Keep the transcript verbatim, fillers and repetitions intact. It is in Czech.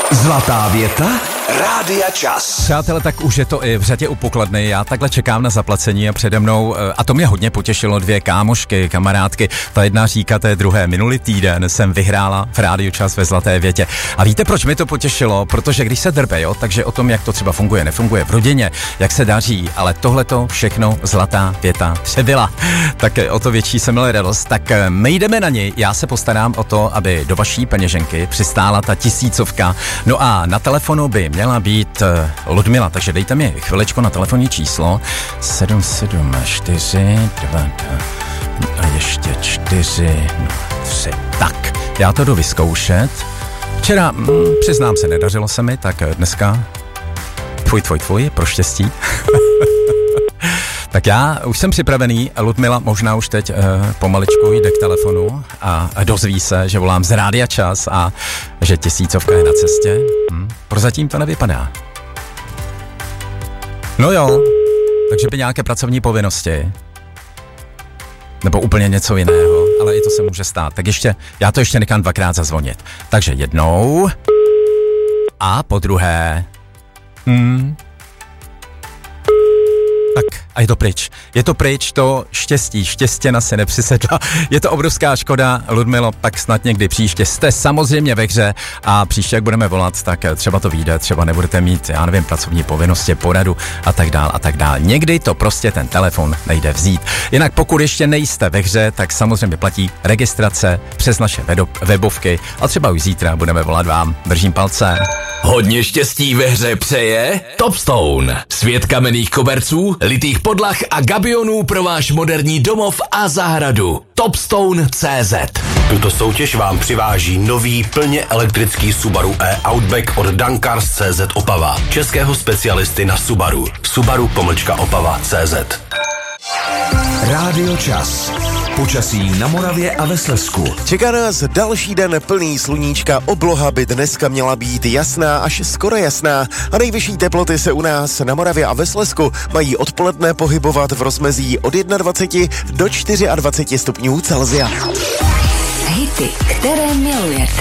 Zlatá věta Rádia Čas. Přátelé, tak už je to i v řadě u pokladny. Já takhle čekám na zaplacení a přede mnou, a to mě hodně potěšilo, dvě kámošky, kamarádky. Ta jedna říká té druhé, minulý týden jsem vyhrála v Rádiu Čas ve Zlaté větě. A víte, proč mi to potěšilo? Protože když se drbe, jo, takže o tom, jak to třeba funguje, nefunguje v rodině, jak se daří, ale tohleto všechno Zlatá věta přebyla. Tak o to větší jsem měl radost. Tak my jdeme na něj. Já se postarám o to, aby do vaší peněženky přistála ta tisícovka. No a na telefonu by měla být uh, Ludmila, takže dejte mi chvilečko na telefonní číslo sedm sedm čtyři dva dva a ještě čtyři tři. Tak, já to jdu vyzkoušet. Včera, mm, přiznám se, nedařilo se mi, tak dneska tvoj, tvoj, tvoj, pro štěstí. Tak já už jsem připravený, Ludmila možná už teď uh, pomaličku jde k telefonu a, a dozví se, že volám z Rádia Čas a že tisícovka je na cestě. Hm, prozatím to nevypadá. No jo, takže by nějaké pracovní povinnosti. Nebo úplně něco jiného, ale i to se může stát. Tak ještě, já to ještě nechám dvakrát zazvonit. Takže jednou a po druhé. Hm. Tak a je to pryč. Je to pryč, to štěstí. Štěstěna se nepřisedla. Je to obrovská škoda, Ludmilo, tak snad někdy příště. Jste samozřejmě ve hře a příště, jak budeme volat, tak třeba to vyjde, třeba nebudete mít, já nevím, pracovní povinnosti, poradu a tak dál a tak dál. Někdy to prostě ten telefon nejde vzít. Jinak pokud ještě nejste ve hře, tak samozřejmě platí registrace přes naše webovky a třeba už zítra budeme volat vám. Držím palce. Hodně štěstí ve hře přeje Topstone. Svět kamenných koberců, litých podlah a gabionů pro váš moderní domov a zahradu. Topstone tečka cé zet. Tuto soutěž vám přiváží nový plně elektrický Subaru e-Outback od Dankars tečka cé zet Opava. Českého specialisty na Subaru. Subaru pomlčka Opava tečka cé zet. Rádio Čas. Počasí na Moravě a ve Slezsku. Čeká nás další den plný sluníčka, obloha by dneska měla být jasná až skoro jasná a nejvyšší teploty se u nás na Moravě a ve Slezsku mají odpoledne pohybovat v rozmezí od dvacet jedna do dvacet čtyři stupňů Celsia. Hity, které milujete.